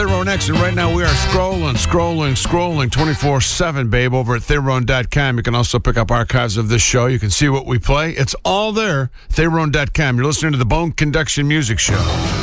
Theron X, and right now we are scrolling 24/7, babe, over at Theron.com. You can also pick up archives of this show. You can see what we play. It's all there, Theron.com. You're listening to the Bone Conduction Music Show.